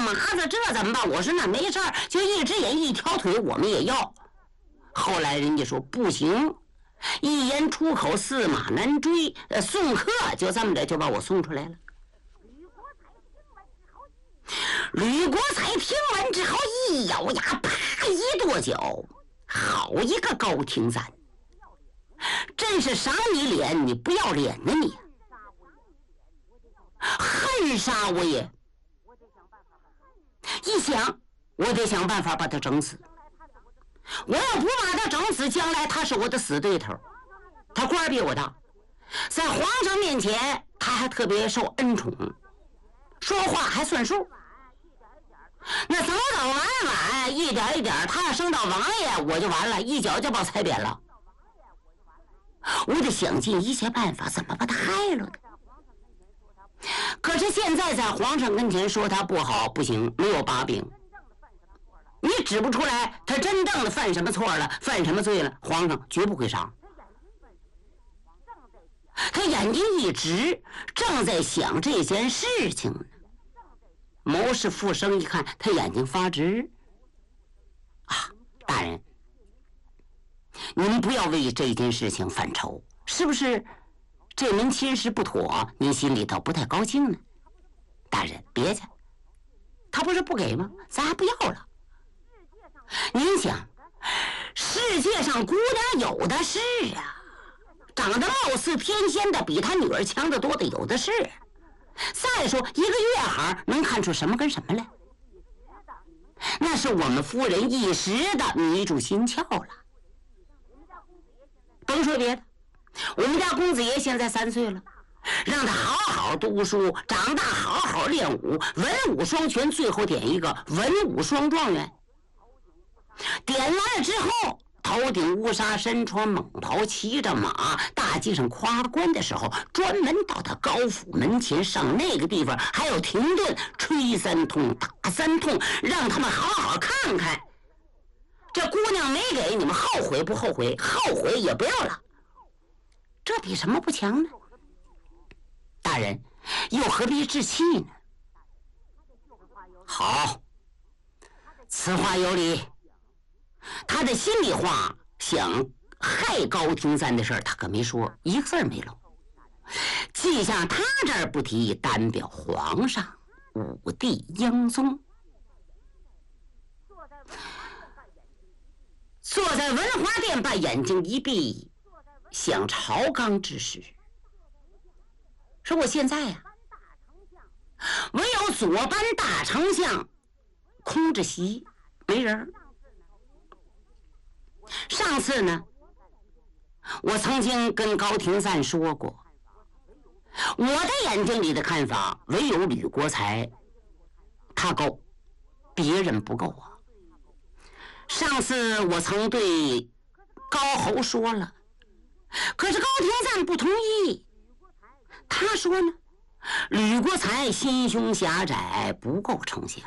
麻子，这怎么办？我说那没事儿，就一只眼一条腿我们也要。后来人家说不行，一言出口驷马难追，送客就这么着就把我送出来了。吕国才听完之后一咬牙，啪一跺脚，好一个高廷赞，真是赏你脸你不要脸呢你，恨杀我也。一想我得想办法把他整死，我要不把他整死，将来他是我的死对头，他官比我大，在皇上面前他还特别受恩宠，说话还算数。那早早晚晚一点一点，他要升到王爷我就完了，一脚就把踩扁了。我得想尽一切办法怎么把他害了的。可是现在在皇上跟前说他不好不行，没有把柄，你指不出来他真正的犯什么错了，犯什么罪了，皇上绝不会杀。他眼睛一直正在想这件事情呢。谋士复生一看他眼睛发直，啊，大人，您不要为这件事情犯愁，是不是这门亲事不妥，您心里头不太高兴呢？大人别去，他不是不给吗？咱还不要了。您想，世界上姑娘有的是啊，长得貌似天仙的比他女儿强得多的有的是。再说一个月行能看出什么跟什么来，那是我们夫人一时的迷住心窍了。甭说别的，我们家公子爷现在3岁了，让他好好读书，长大好好练武，文武双全，最后点一个文武双状元。点完了之后，头顶乌纱，身穿猛袍，骑着马，大街上夸关的时候，专门到他高府门前上那个地方，还有停顿，吹3通，打3通，让他们好好看看。这姑娘没给你们，后悔不后悔？后悔也不要了。这比什么不强呢？大人又何必置气呢？好，此话有理。他的心里话想害高廷赞的事儿，他可没说，一个字没漏。记下他这儿不提，单表皇上武帝英宗。坐在文华殿，把眼睛一闭，想朝纲之事。说我现在呀，唯有左班大丞相空着席，没人。上次呢，我曾经跟高廷赞说过，我的眼睛里的看法，唯有吕国才他够，别人不够啊。上次我曾对高侯说了，可是高廷赞不同意。他说呢，吕国才心胸狭窄，不够丞相，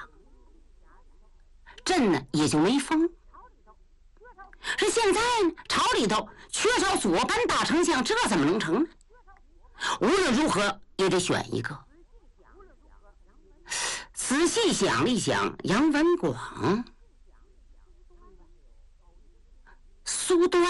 朕呢也就没封。是现在呢，朝里头缺少左班大丞相，这怎么能成呢？无论如何也得选一个。仔细想了一想，杨文广、苏端，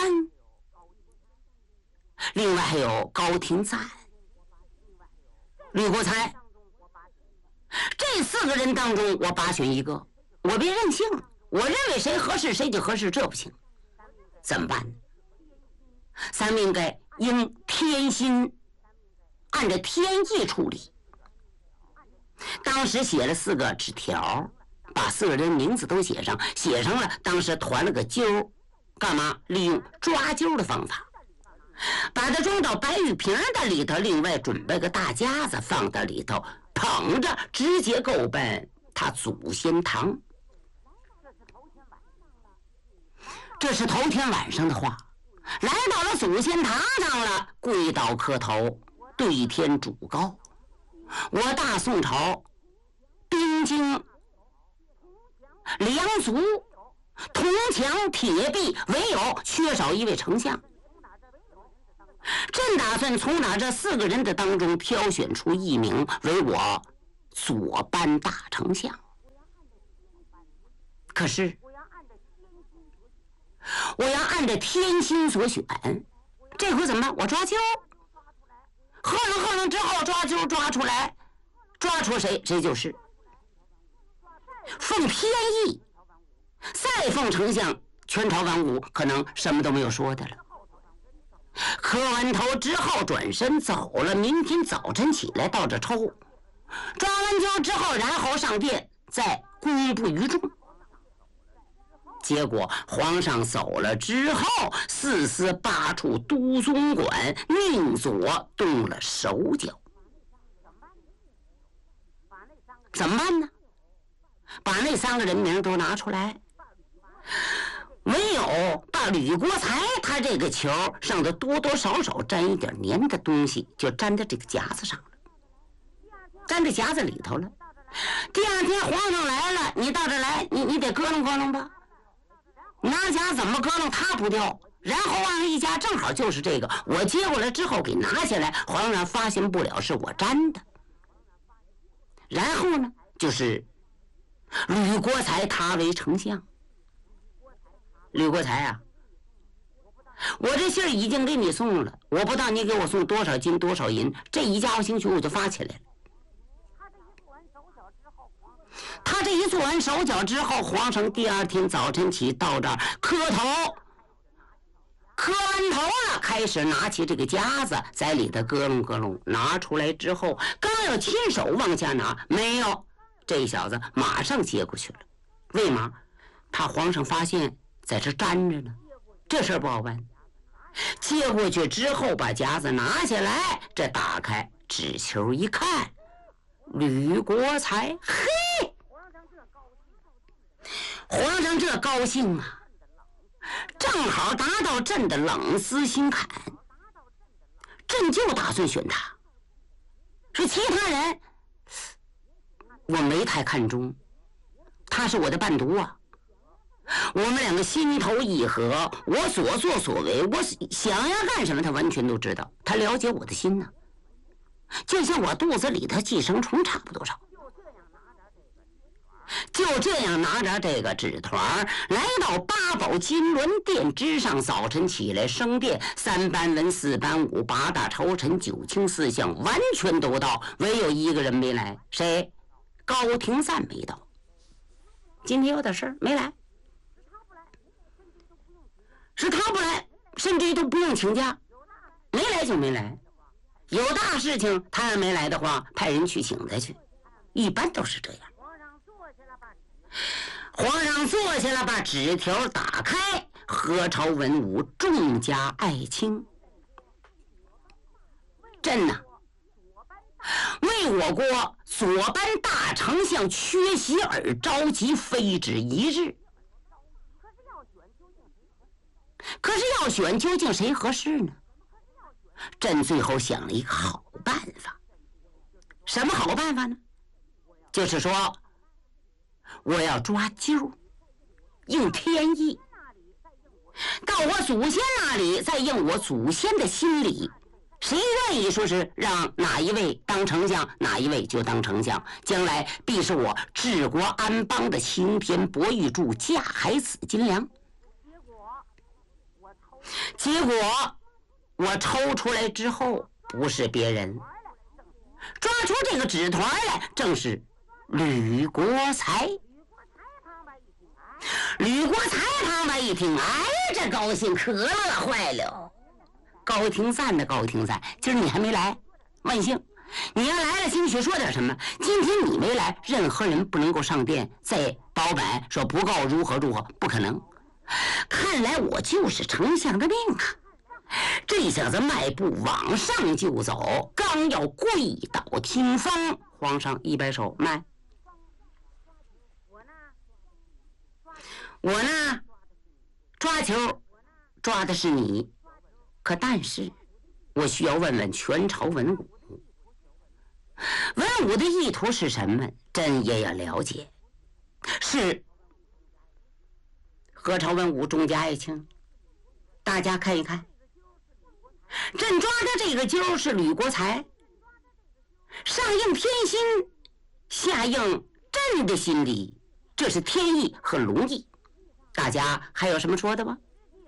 另外还有高廷赞、吕国才，这4个人当中，我8选一个，我别任性，我认为谁合适谁就合适，这不行。怎么办呢？咱们应该应天心，按照天意处理。当时写了4个纸条，把4个人名字都写上了，当时团了个揪，干嘛？利用抓阄的方法，把它装到白玉瓶的里头，另外准备个大夹子放到里头，捧着直接够奔他祖先堂。这是头天晚上的话，来到了祖先堂上了，跪倒磕头，对天主告：我大宋朝兵精粮足，铜墙铁壁，唯有缺少一位丞相。朕打算从这4个人的当中挑选出1名为我左班大丞相。 可是我要按着天心所选，这回怎么办？我抓阄，喝了之后抓阄抓出来，抓出谁就是奉天意，再奉丞相，全朝文武可能什么都没有说的了。磕完头之后转身走了，明天早晨起来到这抽，抓完阄之后，然后上殿再公布于众。结果皇上走了之后，4司8处都总管宁左动了手脚。怎么办呢？把那3个人名都拿出来，没有把吕国才他这个球上的多多少少沾一点粘的东西，就粘在这个夹子上了，粘在夹子里头了。第2天皇上来了，你到这来，你得咯楞咯楞吧，拿夹怎么咯楞它不掉，然后往上一夹，正好就是这个，我接过来之后给拿下来，皇上发现不了是我粘的。然后呢，就是吕国才他为丞相。吕国才啊，我这信儿已经给你送了，我不知道你给我送多少金多少银，这一家伙兴许我就发起来了。他这一做完手脚之后，皇上第2天早晨起到这儿磕头，磕完头了，开始拿起这个夹子，在里头咯楞咯楞，拿出来之后，刚要亲手往下拿，没有，这小子马上接过去了。为嘛？怕皇上发现在这粘着呢，这事儿不好办。接过去之后，把夹子拿下来，这打开纸球一看，吕国才，嘿，皇上这高兴啊，正好达到朕的冷丝心坎，朕就打算选他。说其他人我没太看重，他是我的伴读啊，我们2个心头一合，我所作所为，我想要干什么，他完全都知道，他了解我的心呢，就像我肚子里的寄生虫差不多少。就这样拿着这个纸团来到八宝金銮殿之上，早晨起来升殿，3班文4班武8大朝臣9卿4相完全都到，唯有一个人没来，谁？高廷赞没到，今天有点事儿没来，是他不来，甚至于都不用请假，没来就没来。有大事情他要没来的话，派人去请他去，一般都是这样。皇上坐下了，把纸条打开，何朝文武众家爱卿，朕呐，为我国左班大丞相缺席而召集，非止一日。可是要选究竟谁合适呢？朕最后想了一个好办法。什么好办法呢？就是说我要抓阄，应天意，到我祖先那里再应我祖先的心理，谁愿意说是让哪一位当丞相，哪一位就当丞相，将来必是我治国安邦的青天博玉柱，架海紫金梁。结果我抽出来之后，不是别人，抓出这个纸团来，正是吕国才。吕国才他们一听，哎，这高兴可乐坏了。高廷赞的高廷赞，今儿你还没来，万幸。你要来了，兴许说点什么。今天你没来，任何人不能够上殿再保板说不够如何如何，不可能。看来我就是丞相的命啊！这小子迈步往上就走，刚要跪倒听风，皇上一摆手，慢。我呢，抓球抓的是你，但是我需要问问全朝文武，文武的意图是什么？朕也要了解。是何朝文武众家爱卿，大家看一看，朕抓的这个阄是吕国才，上应天心，下应朕的心理， 这是天意和龙意。大家还有什么说的吗？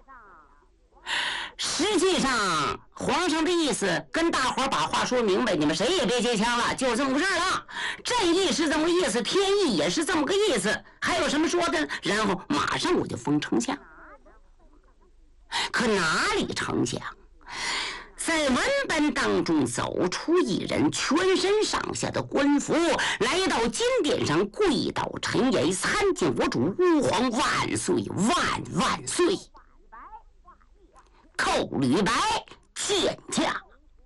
实际上，皇上的意思跟大伙把话说明白，你们谁也别接腔了，就这么回事了。正义是这么个意思，天意也是这么个意思，还有什么说的呢？然后马上我就封丞相。可哪里成想，在文本当中走出一人，全身上下的官服，来到金殿上跪倒陈言：参见我主吾皇万岁万万岁！寇吕白见驾。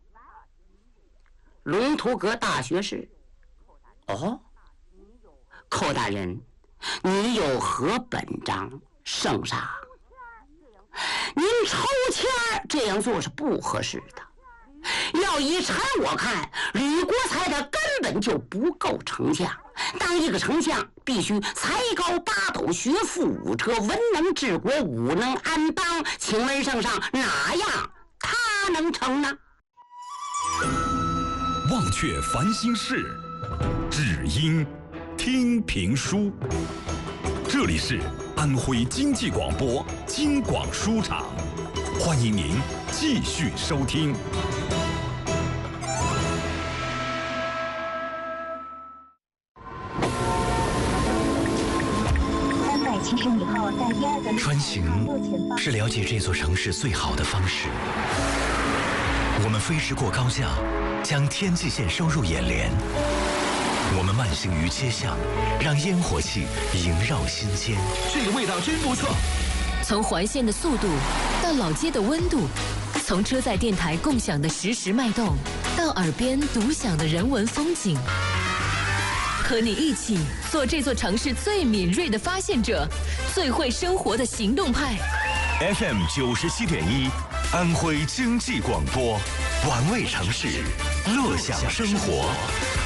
龙图阁大学士，哦，寇大人，你有何本章？圣上，您抽签这样做是不合适的。要以臣我看，吕国才他根本就不够丞相。当一个丞相，必须才高八斗，学富五车，文能治国，武能安邦。请问圣上，哪样他能成呢？ 忘却烦心事，只因听评书。这里是安徽经济广播京广书场，欢迎您继续收听。 穿行是了解这座城市最好的方式。我们飞驰过高架，将天际线收入眼帘。我们慢行于街巷，让烟火气萦绕心间。 这个味道真不错。 从环线的速度到老街的温度，从车载电台共享的实时脉动，到耳边独享的人文风景。和你一起做这座城市最敏锐的发现者，最会生活的行动派。 FM 97.1，安徽经济广播， 玩味城市，乐享生活。